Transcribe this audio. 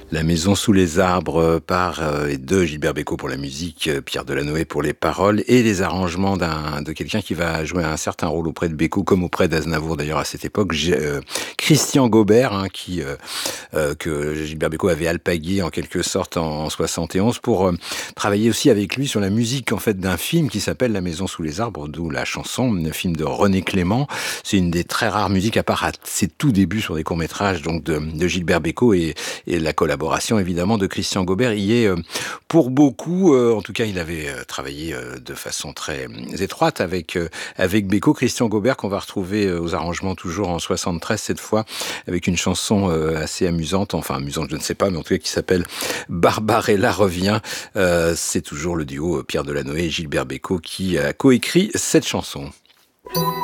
La maison sous les arbres par et de Gilbert Bécaud pour la musique, Pierre Delanoë pour les paroles et les arrangements de quelqu'un qui va jouer un certain rôle auprès de Bécaud comme auprès d'Aznavour d'ailleurs à cette époque, Christian Gaubert, hein, que Gilbert Bécaud avait alpagué en quelque sorte en 71 pour travailler aussi avec lui sur la musique en fait d'un film qui s'appelle La maison sous les arbres, d'où la chanson, un film de René Clément. C'est une des très rares musiques à part à ses tout débuts sur des courts-métrages donc de Gilbert Bécaud et la collaboration évidemment de Christian Gaubert y est pour beaucoup, en tout cas il avait travaillé de façon très étroite avec Bécaud, Christian Gaubert qu'on va retrouver aux arrangements toujours en 73 cette fois avec une chanson assez amusante, enfin amusante je ne sais pas, mais en tout cas qui s'appelle Barbarella revient. C'est toujours le duo Pierre Delanoë et Gilbert Bécaud qui a coécrit cette chanson.